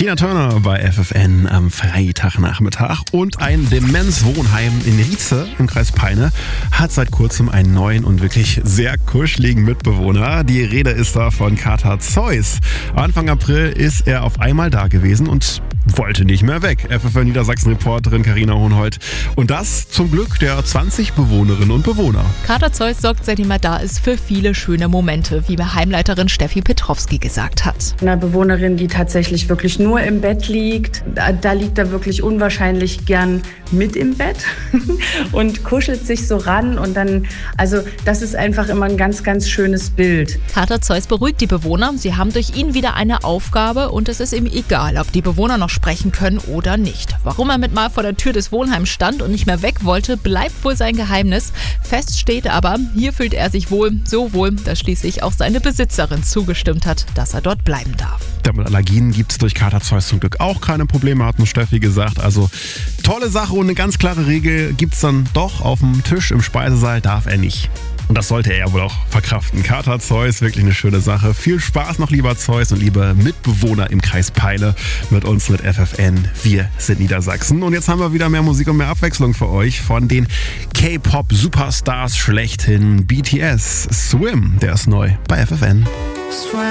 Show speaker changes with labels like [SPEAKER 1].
[SPEAKER 1] Tina Turner bei FFN am Freitagnachmittag. Und ein Demenzwohnheim in Rietze im Kreis Peine hat seit kurzem einen neuen und wirklich sehr kuscheligen Mitbewohner. Die Rede ist da von Kater Zeus. Anfang April ist er auf einmal da gewesen und wollte nicht mehr weg. FFN Niedersachsen-Reporterin Carina Hohenhold. Und das zum Glück der 20 Bewohnerinnen und Bewohner.
[SPEAKER 2] Kater Zeus sorgt, seitdem er da ist, für viele schöne Momente, wie mir Heimleiterin Steffi Petrowski gesagt hat.
[SPEAKER 3] Eine Bewohnerin, die tatsächlich wirklich nur im Bett liegt, da liegt er wirklich unwahrscheinlich gern mit im Bett und kuschelt sich so ran und dann, also das ist einfach immer ein ganz, ganz schönes Bild.
[SPEAKER 2] Kater Zeus beruhigt die Bewohner, sie haben durch ihn wieder eine Aufgabe und es ist ihm egal, ob die Bewohner noch sprechen können oder nicht. Warum er mit mal vor der Tür des Wohnheims stand und nicht mehr weg wollte, bleibt wohl sein Geheimnis. Fest steht aber, hier fühlt er sich wohl, so wohl, dass schließlich auch seine Besitzerin zugestimmt hat, dass er dort bleiben darf.
[SPEAKER 1] Mit Allergien gibt es durch Kater Zeus zum Glück auch keine Probleme, hat uns Steffi gesagt. Also tolle Sache und eine ganz klare Regel gibt es dann doch auf dem Tisch im Speisesaal darf er nicht. Und das sollte er ja wohl auch verkraften. Kater Zeus, wirklich eine schöne Sache. Viel Spaß noch, lieber Zeus und liebe Mitbewohner im Kreis Peine mit uns mit FFN. Wir sind Niedersachsen. Und jetzt haben wir wieder mehr Musik und mehr Abwechslung für euch von den K-Pop-Superstars schlechthin. BTS, Swim, der ist neu bei FFN.